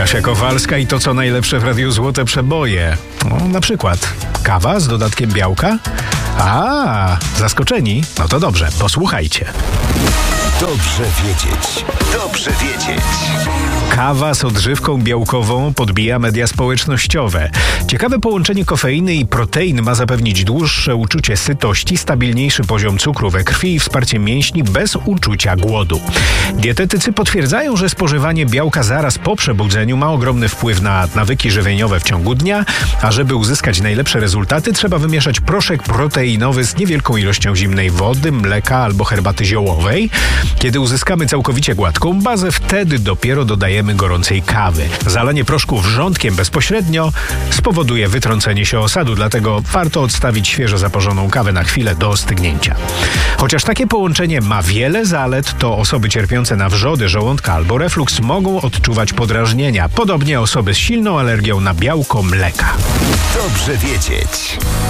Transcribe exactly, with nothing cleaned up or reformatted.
Kasia Kowalska i to, co najlepsze w Radiu Złote Przeboje. No, na przykład kawa z dodatkiem białka? A, zaskoczeni? No to dobrze, posłuchajcie. Dobrze wiedzieć. Dobrze wiedzieć. Kawa z odżywką białkową podbija media społecznościowe. Ciekawe połączenie kofeiny i protein ma zapewnić dłuższe uczucie sytości, stabilniejszy poziom cukru we krwi i wsparcie mięśni bez uczucia głodu. Dietetycy potwierdzają, że spożywanie białka zaraz po przebudzeniu ma ogromny wpływ na nawyki żywieniowe w ciągu dnia, a żeby uzyskać najlepsze rezultaty, trzeba wymieszać proszek proteinowy z niewielką ilością zimnej wody, mleka albo herbaty ziołowej. Kiedy uzyskamy całkowicie gładką bazę, wtedy dopiero dodajemy gorącej kawy. Zalanie proszku wrzątkiem bezpośrednio spowoduje wytrącenie się osadu, dlatego warto odstawić świeżo zaparzoną kawę na chwilę do ostygnięcia. Chociaż takie połączenie ma wiele zalet, to osoby cierpiące na wrzody żołądka albo refluks mogą odczuwać podrażnienia. Podobnie osoby z silną alergią na białko mleka. Dobrze wiedzieć.